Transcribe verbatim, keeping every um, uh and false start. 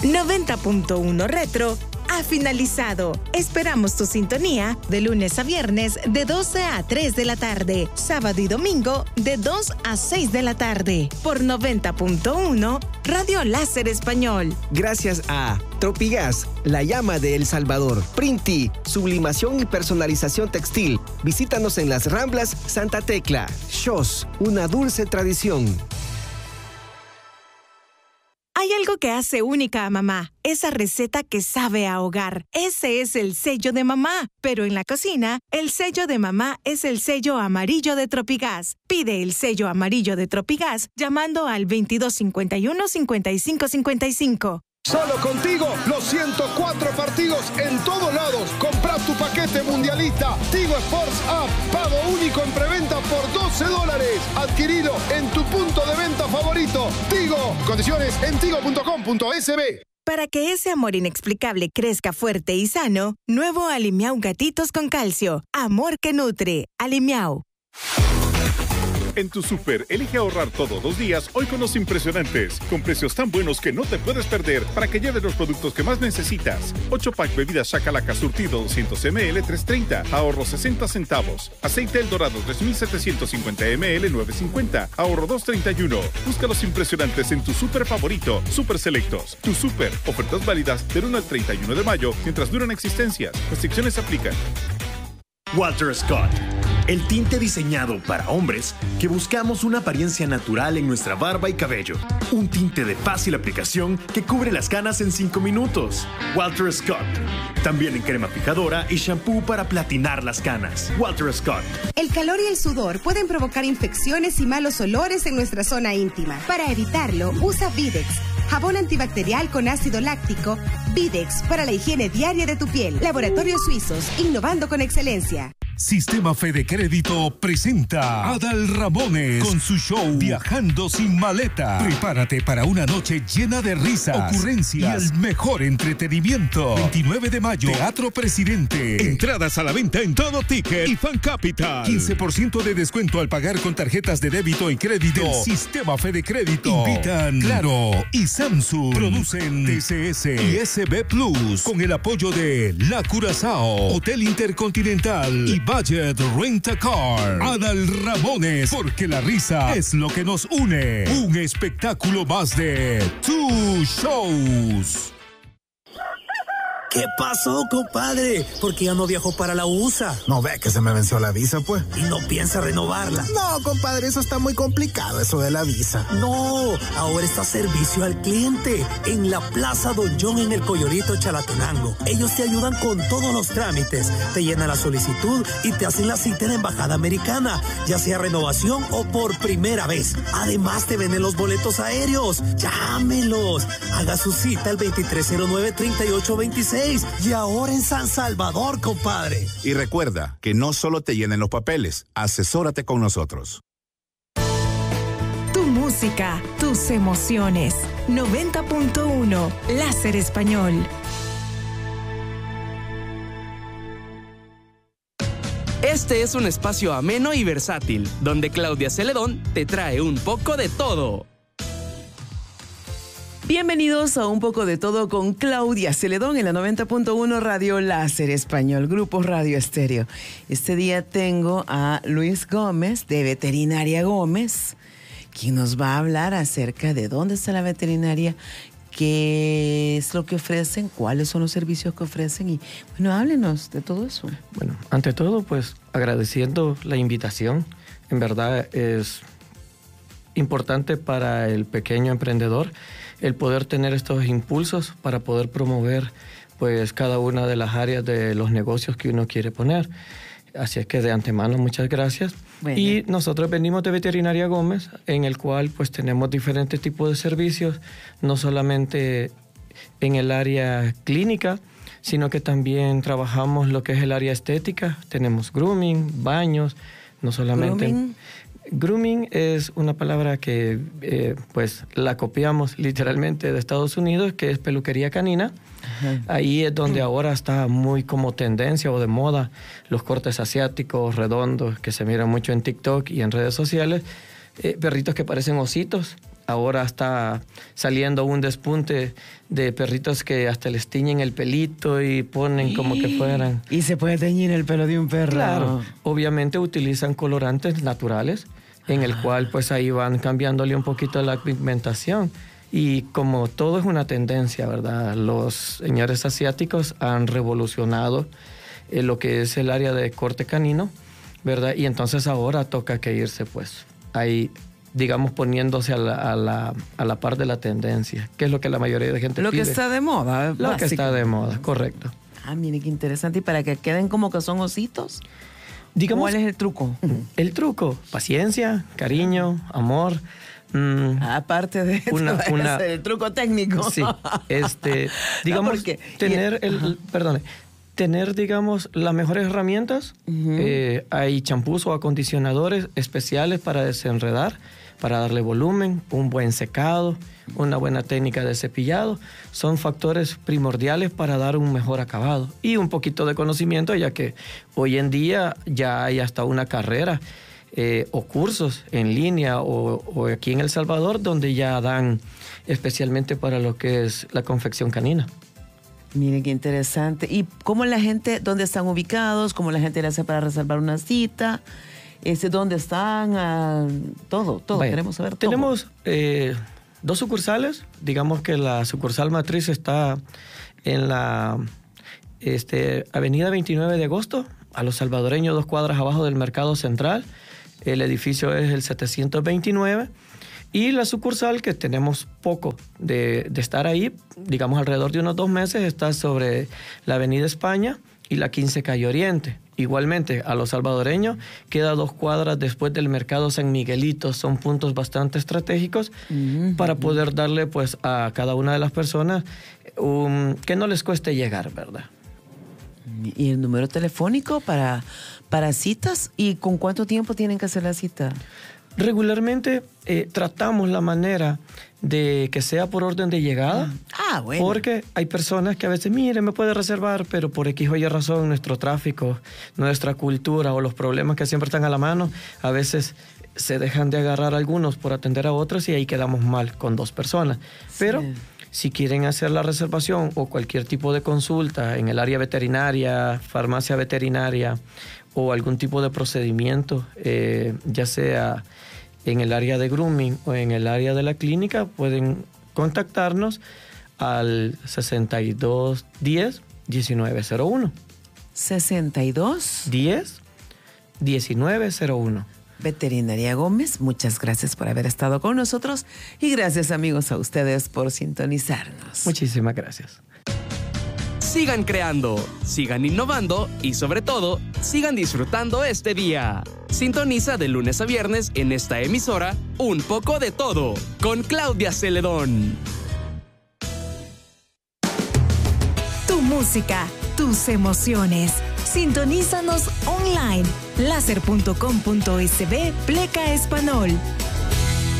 noventa punto uno Retro ha finalizado. Esperamos tu sintonía de lunes a viernes de doce a tres de la tarde, sábado y domingo de dos a seis de la tarde, por noventa punto uno Radio Láser Español. Gracias a Tropigas, la llama de El Salvador. Printi, sublimación y personalización textil. Visítanos en las Ramblas Santa Tecla. Shos, una dulce tradición. Hay algo que hace única a mamá, esa receta que sabe a hogar. Ese es el sello de mamá. Pero en la cocina, el sello de mamá es el sello amarillo de Tropigas. Pide el sello amarillo de Tropigas llamando al veintidós cincuenta y uno, cincuenta y cinco cincuenta y cinco. Solo contigo, los ciento cuatro partidos en todos lados. Compra tu paquete mundialista Tigo Sports App. Pago único en preventa por doce dólares. Adquirido en tu punto de venta favorito. Tigo. Condiciones en tigo punto com punto es be. Para que ese amor inexplicable crezca fuerte y sano, nuevo Alimiau Gatitos con Calcio. Amor que nutre. Alimiau. En tu súper, elige ahorrar todos los días hoy con los impresionantes, con precios tan buenos que no te puedes perder para que lleves los productos que más necesitas. ocho pack bebidas Chacalaca surtido doscientos mililitros, tres treinta, ahorro sesenta centavos. Aceite El Dorado tres mil setecientos cincuenta mililitros, nueve cincuenta, ahorro dos treinta y uno. Busca los impresionantes en tu súper favorito, Super Selectos. Tu súper, ofertas válidas del uno al treinta y uno de mayo mientras duran existencias. Restricciones aplican. Walter Scott, el tinte diseñado para hombres que buscamos una apariencia natural en nuestra barba y cabello. Un tinte de fácil aplicación que cubre las canas en cinco minutos. Walter Scott. También en crema fijadora y shampoo para platinar las canas. Walter Scott. El calor y el sudor pueden provocar infecciones y malos olores en nuestra zona íntima. Para evitarlo, usa Videx, jabón antibacterial con ácido láctico. Videx para la higiene diaria de tu piel. Laboratorios Suizos, innovando con excelencia. Sistema Fede Crédito presenta a Adal Ramones con su show Viajando sin maleta. Prepárate para una noche llena de risas, ocurrencias y el mejor entretenimiento. veintinueve de mayo, Teatro Presidente. Entradas a la venta en Todo Ticket y Fan Capital. quince por ciento de descuento al pagar con tarjetas de débito y crédito. Del Sistema Fede Crédito. Invitan Claro y Samsung. Producen T C S y S B Plus con el apoyo de La Curazao, Hotel Intercontinental y Budget Rent a Car. Adal Ramones, porque la risa es lo que nos une. Un espectáculo más de Two Shows. ¿Qué pasó, compadre? ¿Por qué ya no viajó para la U S A? No ve que se me venció la visa, pues. ¿Y no piensa renovarla? No, compadre, eso está muy complicado, eso de la visa. No, ahora está servicio al cliente en la Plaza Don John en el Coyorito Chalatenango. Ellos te ayudan con todos los trámites, te llenan la solicitud y te hacen la cita en la Embajada Americana, ya sea renovación o por primera vez. Además, te venden los boletos aéreos. Llámelos. Haga su cita al veintitrés cero nueve, treinta y ocho veintiséis. Y ahora en San Salvador, compadre. Y recuerda que no solo te llenen los papeles, asesórate con nosotros. Tu música, tus emociones. noventa punto uno Láser Español. Este es un espacio ameno y versátil, donde Claudia Celedón te trae un poco de todo. Bienvenidos a Un Poco de Todo con Claudia Celedón en la noventa punto uno Radio Láser Español, Grupo Radio Estéreo. Este día tengo a Luis Gómez, de Veterinaria Gómez, quien nos va a hablar acerca de dónde está la veterinaria, qué es lo que ofrecen, cuáles son los servicios que ofrecen y, bueno, háblenos de todo eso. Bueno, ante todo, pues, agradeciendo la invitación. En verdad es importante para el pequeño emprendedor el poder tener estos impulsos para poder promover pues cada una de las áreas de los negocios que uno quiere poner. Así es que de antemano muchas gracias. Bueno. Y nosotros venimos de Veterinaria Gómez, en el cual pues tenemos diferentes tipos de servicios, no solamente en el área clínica, sino que también trabajamos lo que es el área estética. Tenemos grooming, baños, no solamente... ¿Grooming? Grooming es una palabra que eh, pues la copiamos literalmente de Estados Unidos, que es peluquería canina. Ajá. Ahí es donde ahora está muy como tendencia o de moda los cortes asiáticos, redondos, que se miran mucho en TikTok y en redes sociales. Eh, perritos que parecen ositos, ahora está saliendo un despunte de perritos que hasta les tiñen el pelito y ponen como que fueran... Y se puede teñir el pelo de un perro. Claro, obviamente utilizan colorantes naturales, en el cual pues ahí van cambiándole un poquito la pigmentación. Y como todo es una tendencia, ¿verdad? Los señores asiáticos han revolucionado eh, lo que es el área de corte canino, ¿verdad? Y entonces ahora toca que irse pues ahí, digamos, poniéndose a la, a la, a la par de la tendencia, que es lo que la mayoría de gente lo pide. Lo que está de moda. Lo básico. que está de moda, correcto. Ah, mire qué interesante. Y para que queden como que son ositos, digamos, ¿cuál es el truco? El truco, paciencia, cariño, amor. Mm, Aparte de una, una, el truco técnico. Sí, este, digamos, no, tener el, el perdone, tener, digamos, las mejores herramientas. Uh-huh. Eh, hay champús o acondicionadores especiales para desenredar, para darle volumen, un buen secado, una buena técnica de cepillado. Son factores primordiales para dar un mejor acabado. Y un poquito de conocimiento, ya que hoy en día ya hay hasta una carrera eh, o cursos en línea o, o aquí en El Salvador donde ya dan especialmente para lo que es la confección canina. Miren qué interesante. ¿Y cómo la gente, dónde están ubicados? ¿Cómo la gente le hace para reservar una cita? Este, ¿Dónde están? Ah, todo, todo. Vaya, queremos saber todo. Tenemos eh, dos sucursales. Digamos que la sucursal matriz está en la este, avenida veintinueve de agosto, a los salvadoreños, dos cuadras abajo del Mercado Central. El edificio es el setecientos veintinueve. Y la sucursal, que tenemos poco de, de estar ahí, digamos alrededor de unos dos meses, está sobre la Avenida España y la quince Calle Oriente. Igualmente, a los salvadoreños queda dos cuadras después del Mercado San Miguelito. Son puntos bastante estratégicos uh-huh. para poder darle pues a cada una de las personas um, que no les cueste llegar, ¿verdad? ¿Y el número telefónico para, para citas? ¿Y con cuánto tiempo tienen que hacer la cita? Regularmente eh, tratamos la manera de que sea por orden de llegada. Ah, bueno. Porque hay personas que a veces, mire, me puede reservar, pero por X o Y razón, nuestro tráfico, nuestra cultura o los problemas que siempre están a la mano, a veces se dejan de agarrar algunos por atender a otros y ahí quedamos mal con dos personas. Sí. Pero si quieren hacer la reservación o cualquier tipo de consulta en el área veterinaria, farmacia veterinaria o algún tipo de procedimiento, eh, ya sea en el área de grooming o en el área de la clínica, pueden contactarnos al sesenta y dos diez diecinueve cero uno. sesenta y dos diez diecinueve cero uno. Veterinaria Gómez, muchas gracias por haber estado con nosotros y gracias, amigos, a ustedes por sintonizarnos. Muchísimas gracias. Sigan creando, sigan innovando y sobre todo, sigan disfrutando este día. Sintoniza de lunes a viernes en esta emisora Un Poco de Todo con Claudia Celedón. Tu música, tus emociones. Sintonízanos online. láser punto com punto es be Pleca Español.